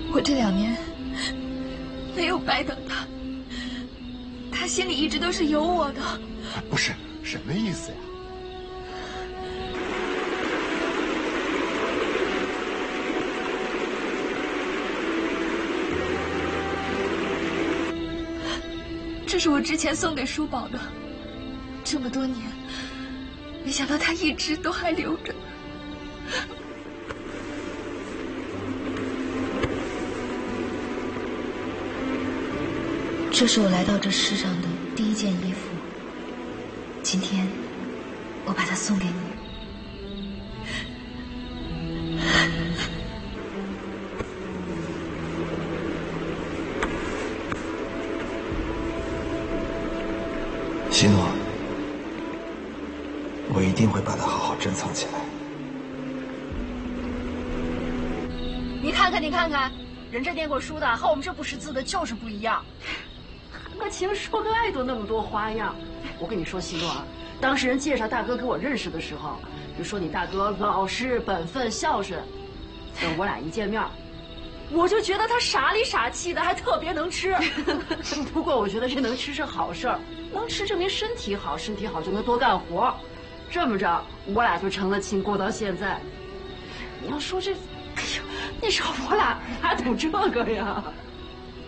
我这2年没有白等他，他心里一直都是有我的。 不是，什么意思呀？ 这是我之前送给叔宝的，这么多年，没想到他一直都还留着。这是我来到这世上的第1件衣服，今天我把它送给你。 希诺，我一定会把它好好珍藏起来。 你看看，你看看，人这念过书的和我们这不识字的就是不一样。谈个情说个爱都那么多花样。我跟你说，希诺啊，当时人介绍大哥给我认识的时候，就说你大哥老实本分孝顺。等我俩一见面，我就觉得他傻里傻气的，还特别能吃。不过我觉得这能吃是好事儿，能吃证明身体好，身体好就能多干活。这么着，我俩就成了亲，过到现在。你要说这，哎呦，那时候我俩哪懂这个呀？